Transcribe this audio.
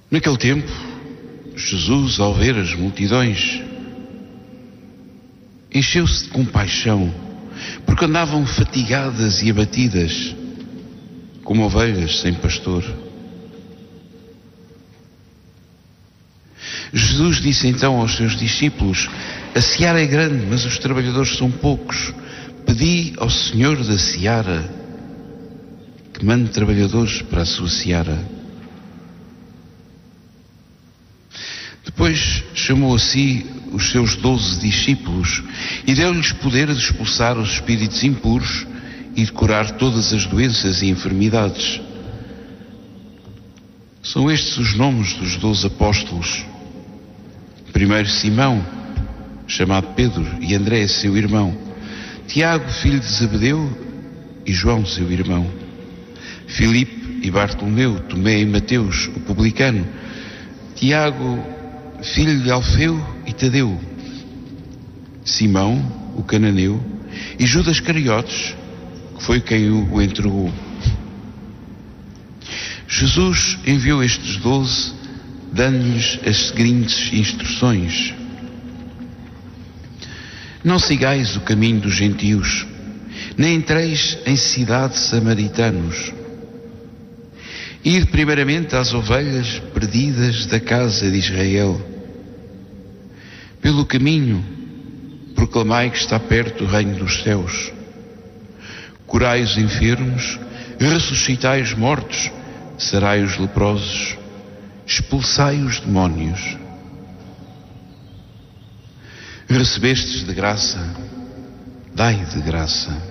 Naquele tempo, Jesus, ao ver as multidões, encheu-se de compaixão, porque andavam fatigadas e abatidas, como ovelhas sem pastor. Jesus disse então aos seus discípulos: a seara é grande, mas os trabalhadores são poucos. Pedi ao Senhor da seara que mande trabalhadores para a sua seara. Depois chamou a si os seus 12 discípulos e deu-lhes poder de expulsar os espíritos impuros e de curar todas as doenças e enfermidades. São estes os nomes dos 12 apóstolos. Primeiro Simão, chamado Pedro, e André, seu irmão. Tiago, filho de Zebedeu, e João, seu irmão. Filipe e Bartolomeu, Tomé e Mateus, o publicano. Tiago, filho de Alfeu e Tadeu. Simão, o cananeu, e Judas Cariotes, que foi quem o entregou. Jesus enviou estes 12, dando-lhes as seguintes instruções: não sigais o caminho dos gentios, nem entreis em cidade de samaritanos. Ide primeiramente às ovelhas perdidas da casa de Israel. Pelo caminho, proclamai que está perto o reino dos céus. Curai os enfermos, ressuscitai os mortos, sarai os leprosos, expulsai os demónios. Recebestes de graça, dai de graça.